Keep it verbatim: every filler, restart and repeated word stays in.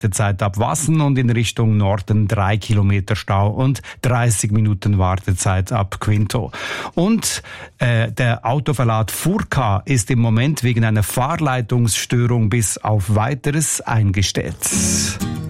Wartezeit ab Wassen und in Richtung Norden drei Kilometer Stau und dreißig Minuten Wartezeit ab Quinto. Und äh, der Autoverlad Furka ist im Moment wegen einer Fahrleitungsstörung bis auf Weiteres eingestellt.